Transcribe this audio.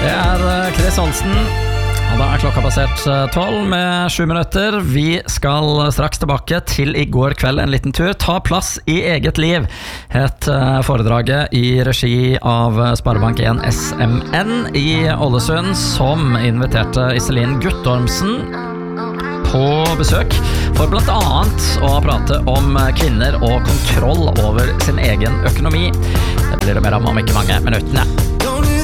Det Chris Olsen, og da klokka passert 12 med 7 minutter. Vi skal straks tilbake til i går kveld en liten tur. Ta plass i eget liv, het foredraget i regi av Sparebank1 SMN i Ålesund, som inviterte Iselin Guttormsen på besøk for blant annet å prate om kvinner og kontroll over sin egen økonomi. Det blir det mer om ikke mange minuttene.